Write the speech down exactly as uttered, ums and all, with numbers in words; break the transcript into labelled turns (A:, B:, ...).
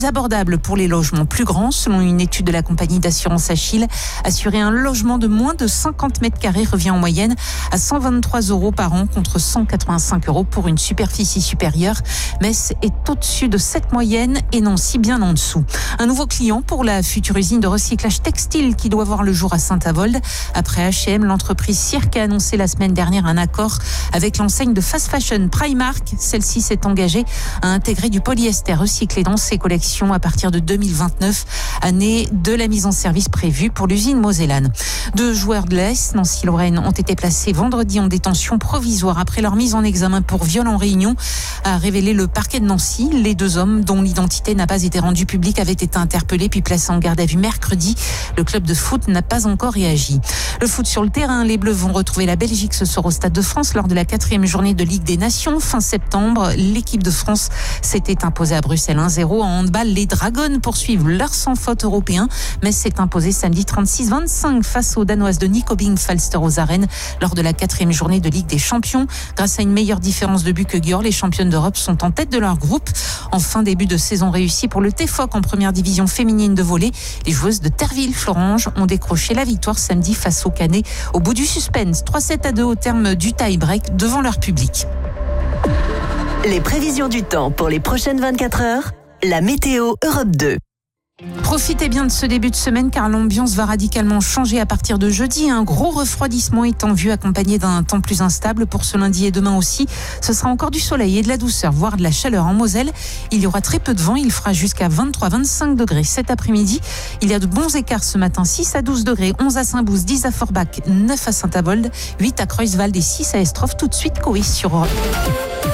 A: abordable pour les logements plus grands. Selon une étude de la compagnie d'assurance Achille, assurer un logement de moins de cinquante mètres carrés revient en moyenne à cent vingt-trois euros par an contre cent quatre-vingt-cinq euros pour une superficie supérieure. Metz est au-dessus de cette moyenne et Nancy bien en dessous. Un nouveau client pour la future usine de recyclage textile qui doit voir le jour à Saint-Avold. Après H et M, l'entreprise Cirque a annoncé la semaine dernière un accord avec l'enseigne de fast fashion Primark. Celle-ci s'est engagée à intégrer du polyester recyclé dans ses collections à partir de deux mille vingt-neuf, année de la mise en service prévue pour l'usine mosellane. Deux joueurs de l'A S Nancy-Lorraine ont été placés vendredi en détention provisoire après leur mise en examen pour viol en réunion, a révélé le parquet de Nancy. Les deux hommes, dont l'identité n'a pas été rendue publique, avaient été interpellés puis placés en garde à vue mercredi. Le club de foot n'a pas encore réagi. Le foot sur le terrain, les Bleus vont retrouver la Belgique ce soir au Stade de France lors de la quatrième journée de Ligue des Nations. Fin septembre, l'équipe de France s'était imposée à Bruxelles un zéro. En handball, les Dragons poursuivent leur sans faute européen, mais s'est imposé samedi trente-six vingt-cinq face aux Danoises de Nykøbing Falster aux arènes lors de la quatrième journée de Ligue des Champions. Grâce à une meilleure différence de but que Győr, les championnes d'Europe sont en tête de leur groupe. Enfin, début de saison réussi pour le T F O C en première division féminine de volley. Les joueuses de Terville-Florange ont décroché la victoire samedi face au Canet au bout du suspense. trois sept à deux au terme du tie-break devant leur public.
B: Les prévisions du temps pour les prochaines vingt-quatre heures. La météo Europe deux.
A: Profitez bien de ce début de semaine car l'ambiance va radicalement changer à partir de jeudi. Un gros refroidissement est en vue accompagné d'un temps plus instable pour ce lundi et demain aussi. Ce sera encore du soleil et de la douceur, voire de la chaleur en Moselle. Il y aura très peu de vent, il fera jusqu'à vingt-trois à vingt-cinq degrés cet après-midi. Il y a de bons écarts ce matin, six à douze degrés, onze à Saint-Bouze, dix à Forbach, neuf à Saint-Avold, huit à Creuswald et six à Estroff. Tout de suite, Coé sur Europe.